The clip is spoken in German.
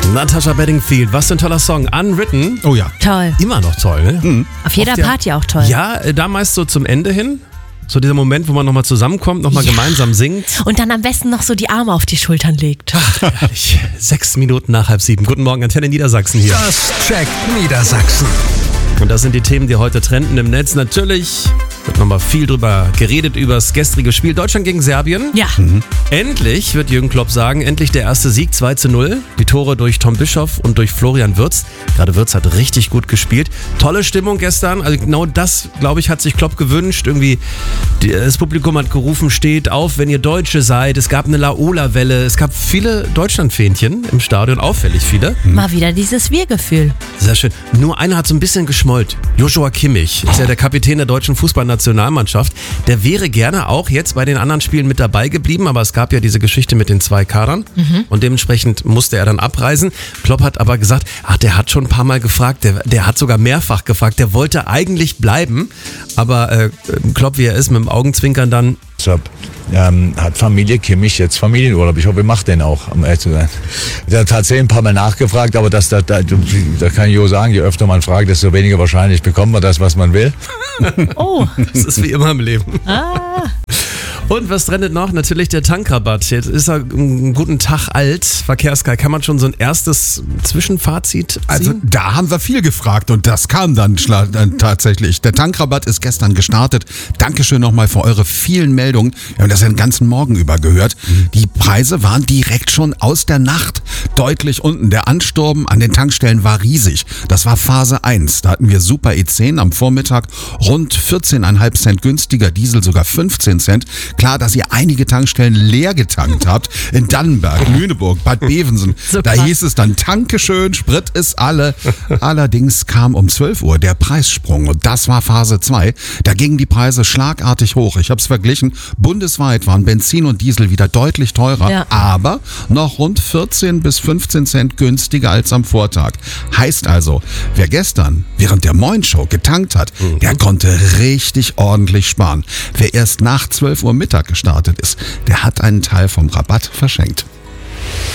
Natasha Bedingfield, was für ein toller Song. Unwritten. Oh ja. Toll. Immer noch toll, ne? Auf jeder Party auch toll. Ja, da meist so zum Ende hin. So dieser Moment, wo man nochmal zusammenkommt, nochmal gemeinsam singt. Und dann am besten noch so die Arme auf die Schultern legt. Herrlich. 6 Minuten nach 6:30. Guten Morgen, Antenne Niedersachsen hier. Das checkt Niedersachsen. Und das sind die Themen, die heute trenden im Netz. Natürlich wird nochmal viel drüber geredet, über das gestrige Spiel Deutschland gegen Serbien. Ja. Endlich, wird Jürgen Klopp sagen, endlich der erste Sieg, 2:0. Die Tore durch Tom Bischoff und durch Florian Wirtz. Gerade Wirtz hat richtig gut gespielt. Tolle Stimmung gestern. Also genau das, glaube ich, hat sich Klopp gewünscht. Irgendwie das Publikum hat gerufen, steht auf, wenn ihr Deutsche seid. Es gab eine Laola-Welle. Es gab viele Deutschlandfähnchen im Stadion, auffällig viele. Mal wieder dieses Wir-Gefühl. Sehr schön. Nur einer hat so ein bisschen geschmollt. Joshua Kimmich ist ja der Kapitän der deutschen Fußballnationalmannschaft. Der wäre gerne auch jetzt bei den anderen Spielen mit dabei geblieben, aber es gab ja diese Geschichte mit den 2 Kadern und dementsprechend musste er dann abreisen. Klopp hat aber gesagt, der hat schon ein paar Mal gefragt, der hat sogar mehrfach gefragt, der wollte eigentlich bleiben, aber Klopp, wie er ist, mit dem Augenzwinkern dann. Deshalb hat Familie Kimmich jetzt Familienurlaub. Ich hoffe, ihr macht den auch, um ehrlich zu sein. Der hat tatsächlich ein paar Mal nachgefragt, aber da kann ich auch sagen, je öfter man fragt, desto weniger wahrscheinlich bekommt man das, was man will. Oh. Das ist wie immer im Leben. Und was trendet noch? Natürlich der Tankrabatt. Jetzt ist er einen guten Tag alt. Verkehrskai, kann man schon so ein erstes Zwischenfazit ziehen? Also da haben wir viel gefragt und das kam dann tatsächlich. Der Tankrabatt ist gestern gestartet. Dankeschön nochmal für eure vielen Meldungen. Wir haben das ja den ganzen Morgen über gehört. Die Preise waren direkt schon aus der Nacht deutlich unten. Der Ansturm an den Tankstellen war riesig. Das war Phase 1. Da hatten wir Super E10 am Vormittag rund 14,5 Cent günstiger, Diesel sogar 15 Cent. Klar, dass ihr einige Tankstellen leer getankt habt. In Dannenberg, Lüneburg, Bad Bevensen. So da krass. hieß es dann, Tanke schön, Sprit ist alle. Allerdings kam um 12 Uhr der Preissprung und das war Phase 2. Da gingen die Preise schlagartig hoch. Ich habe es verglichen. Bundesweit waren Benzin und Diesel wieder deutlich teurer, aber noch rund 14 bis 15 Cent günstiger als am Vortag. Heißt also, wer gestern während der Moin-Show getankt hat, der konnte richtig ordentlich sparen. Wer erst nach 12 Uhr Mittag gestartet ist, der hat einen Teil vom Rabatt verschenkt.